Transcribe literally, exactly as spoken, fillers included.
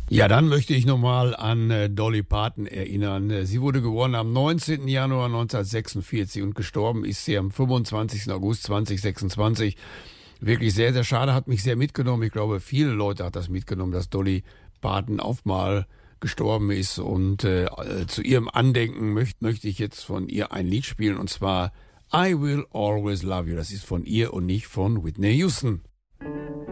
Ja, dann möchte ich nochmal an äh, Dolly Parton erinnern. Äh, Sie wurde geboren am neunzehnten Januar neunzehnhundertsechsundvierzig und gestorben ist sie am fünfundzwanzigsten August zweitausendsechsundzwanzig. Wirklich sehr, sehr schade, hat mich sehr mitgenommen. Ich glaube, viele Leute hat das mitgenommen, dass Dolly Parton auf mal gestorben ist. Und äh, zu ihrem Andenken möcht, möchte ich jetzt von ihr ein Lied spielen, und zwar I Will Always Love You. Das ist von ihr und nicht von Whitney Houston.